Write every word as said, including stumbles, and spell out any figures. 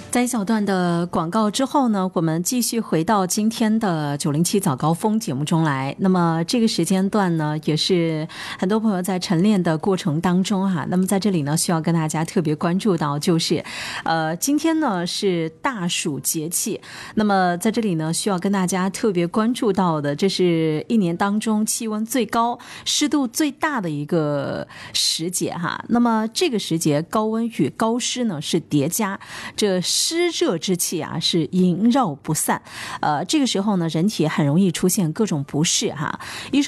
在一小段的广告之后呢，我们继续回到今天的九零七早高峰节目中来。那么这个时间段呢，也是很多朋友在晨练的过程当中哈、啊。那么在这里呢，需要跟大家特别关注到，就是呃，今天呢是大暑节气。那么在这里呢，需要跟大家特别关注到的，这是一年当中气温最高、湿度最大的一个时节哈。那么这个时节高温与高湿呢是叠加，这湿热之气啊是萦绕不散，呃，这个时候呢，人体很容易出现各种不适哈。一